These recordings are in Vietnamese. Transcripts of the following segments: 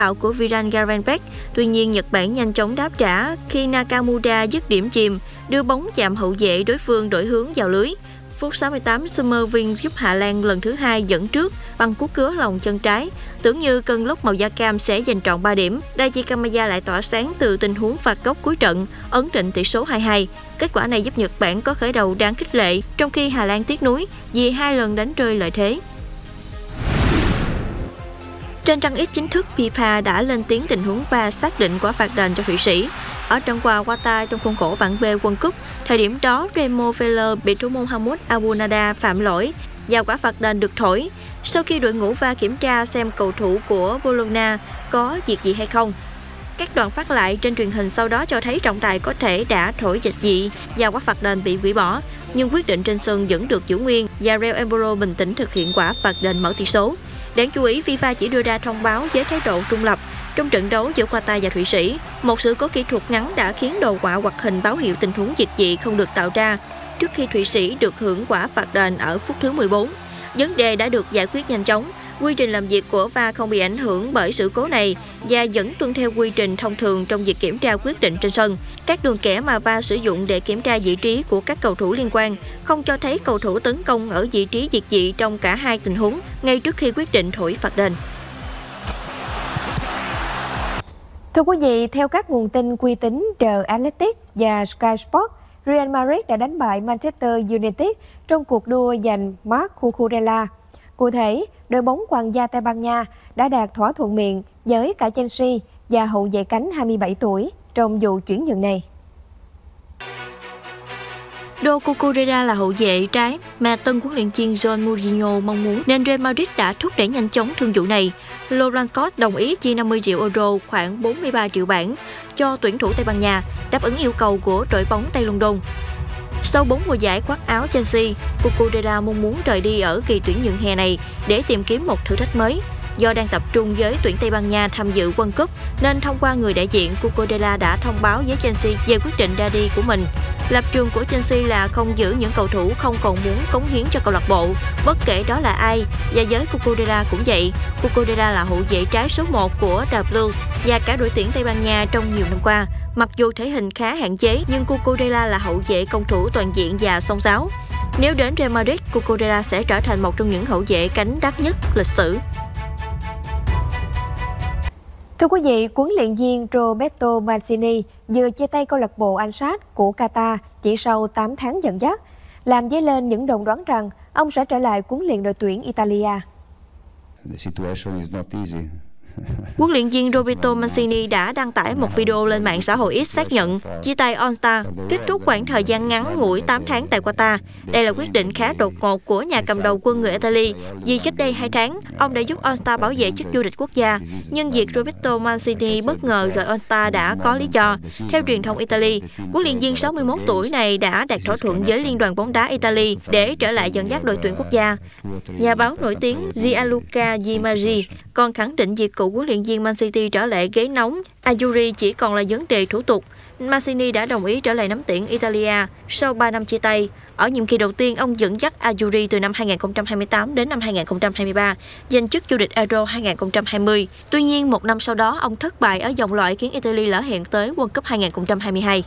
tạo của Viran Garenbek. Tuy nhiên, Nhật Bản nhanh chóng đáp trả khi Nakamura dứt điểm chìm, đưa bóng chạm hậu vệ đối phương đổi hướng vào lưới. Phút 68, Summervin giúp Hà Lan lần thứ 2 dẫn trước bằng cú cứa lòng chân trái. Tưởng như cơn lốc màu da cam sẽ giành trọn 3 điểm. Daiji Kamaya lại tỏa sáng từ tình huống phạt góc cuối trận, ấn định tỷ số 2-2. Kết quả này giúp Nhật Bản có khởi đầu đáng khích lệ, trong khi Hà Lan tiếc nuối vì 2 lần đánh rơi lợi thế. Trên trang X chính thức, FIFA đã lên tiếng tình huống VAR xác định quả phạt đền cho Thụy Sĩ ở trận qua Qatar trong khuôn khổ bảng B World Cup. Thời điểm đó, Remo Feller bị thủ môn Hamoud Abunada phạm lỗi và quả phạt đền được thổi. Sau khi đội ngũ VAR kiểm tra xem cầu thủ của Bologna có việc gì hay không, các đoạn phát lại trên truyền hình sau đó cho thấy trọng tài có thể đã thổi dịch dị và quả phạt đền bị hủy bỏ, nhưng quyết định trên sân vẫn được giữ nguyên và Real Embolo bình tĩnh thực hiện quả phạt đền mở tỷ số. Đáng chú ý, FIFA chỉ đưa ra thông báo với thái độ trung lập. Trong trận đấu giữa Qatar và Thụy Sĩ, một sự cố kỹ thuật ngắn đã khiến đồ họa hoạt hình báo hiệu tình huống việt dị không được tạo ra trước khi Thụy Sĩ được hưởng quả phạt đền ở phút thứ 14. Vấn đề đã được giải quyết nhanh chóng. Quy trình làm việc của VAR không bị ảnh hưởng bởi sự cố này và vẫn tuân theo quy trình thông thường trong việc kiểm tra quyết định trên sân. Các đường kẻ mà VAR sử dụng để kiểm tra vị trí của các cầu thủ liên quan không cho thấy cầu thủ tấn công ở vị trí việt dị trong cả hai tình huống ngay trước khi quyết định thổi phạt đền. Thưa quý vị, theo các nguồn tin uy tín The Athletic và Sky Sports, Real Madrid đã đánh bại Manchester United trong cuộc đua giành Marc Cucurella. Cụ thể, đội bóng hoàng gia Tây Ban Nha đã đạt thỏa thuận miệng với cả Chelsea và hậu vệ cánh 27 tuổi trong vụ chuyển nhượng này. Do Cucurella là hậu vệ trái mà tân huấn luyện viên Jose Mourinho mong muốn, nên Real Madrid đã thúc đẩy nhanh chóng thương vụ này. Los Blancos đồng ý chi 50 triệu euro, khoảng 43 triệu bảng cho tuyển thủ Tây Ban Nha, đáp ứng yêu cầu của đội bóng Tây London. Sau 4 mùa giải khoác áo Chelsea, Cucurella mong muốn rời đi ở kỳ tuyển nhượng hè này để tìm kiếm một thử thách mới. Do đang tập trung với tuyển Tây Ban Nha tham dự World Cup, nên thông qua người đại diện, Cucurella đã thông báo với Chelsea về quyết định ra đi của mình. Lập trường của Chelsea là không giữ những cầu thủ không còn muốn cống hiến cho câu lạc bộ, bất kể đó là ai, và với Cucurella cũng vậy. Cucurella là hậu vệ trái số 1 của The Blues và cả đội tuyển Tây Ban Nha trong nhiều năm qua. Mặc dù thể hình khá hạn chế, nhưng Cucurella là hậu vệ công thủ toàn diện và xông xáo. Nếu đến Real Madrid, Cucurella sẽ trở thành một trong những hậu vệ cánh đắt nhất lịch sử. Thưa quý vị, huấn luyện viên Roberto Mancini vừa chia tay câu lạc bộ Al-Sadd của Qatar chỉ sau 8 tháng dẫn dắt, làm dấy lên những đồn đoán rằng ông sẽ trở lại huấn luyện đội tuyển Italia. Huấn luyện viên Roberto Mancini đã đăng tải một video lên mạng xã hội X xác nhận chia tay All-Star, kết thúc khoảng thời gian ngắn ngủi 8 tháng tại Qatar. Đây là quyết định khá đột ngột của nhà cầm đầu quân người Italy, vì cách đây 2 tháng, ông đã giúp All-Star bảo vệ chức vô địch quốc gia. Nhưng việc Roberto Mancini bất ngờ rời All-Star đã có lý do. Theo truyền thông Italy, huấn luyện viên 61 tuổi này đã đạt thỏa thuận với Liên đoàn bóng đá Italy để trở lại dẫn dắt đội tuyển quốc gia. Nhà báo nổi tiếng Gianluca Di Maggi còn khẳng định việc cựu huấn luyện viên Man City trở lại ghế nóng Azzurri chỉ còn là vấn đề thủ tục. Mancini đã đồng ý trở lại nắm tuyển Italia sau 3 năm chia tay. Ở nhiệm kỳ đầu tiên, ông dẫn dắt Azzurri từ năm 2028 đến năm 2023, giành chức vô địch Euro 2020. Tuy nhiên, một năm sau đó, ông thất bại ở vòng loại khiến Italy lỡ hẹn tới World Cup 2022.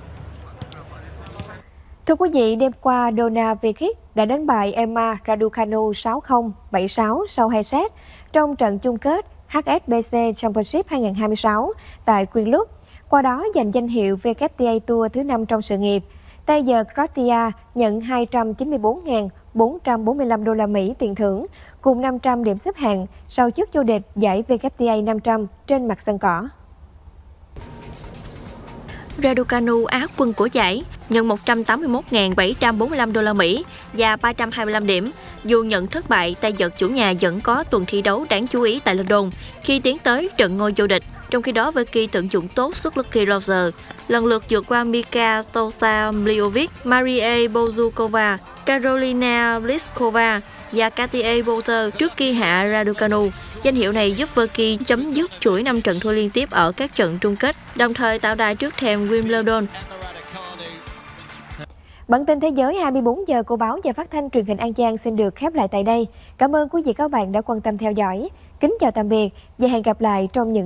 Thưa quý vị, đêm qua Donna Vekic đã đánh bại Emma Raducanu 6-0, 7-6 sau 2 set trong trận chung kết HSBC Championship 2026 tại Queenlup, qua đó giành danh hiệu WTA Tour thứ 5 trong sự nghiệp. Tay vợt Croatia nhận 294.445 đô la Mỹ tiền thưởng cùng 500 điểm xếp hạng sau chức vô địch giải WTA 500 trên mặt sân cỏ. Raducanu, Á quân của giải, nhận 181.745 đô la Mỹ và 325 điểm. Dù nhận thất bại, tay vợt chủ nhà vẫn có tuần thi đấu đáng chú ý tại London khi tiến tới trận ngôi vô địch. Trong khi đó, Vekic tận dụng tốt suất Lucky Loser, lần lượt vượt qua Mika Stosur-Mljovic, Maria Bozukova, Karolina Pliskova và Katia Botter trước khi hạ Raducanu. Danh hiệu này giúp Vekic chấm dứt chuỗi 5 trận thua liên tiếp ở các trận chung kết, đồng thời tạo đà trước thềm Wimbledon. Bản tin Thế giới 24 giờ của báo và phát thanh truyền hình An Giang xin được khép lại tại đây. Cảm ơn quý vị các bạn đã quan tâm theo dõi. Kính chào tạm biệt và hẹn gặp lại trong những